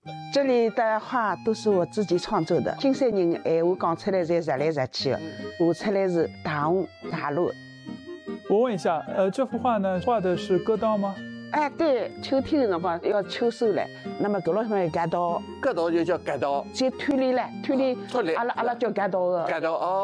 这里的话都是我自己创作的，金山人闲话讲出来侪实来实去的，画出来是大红大绿。 我问一下，这幅画呢，画的是割稻吗？ 哎，对，秋天的辰光要秋收了，那么搿落向割稻， 割稻就叫割稻， 就团里了，团里阿拉叫割稻的。 割稻哦。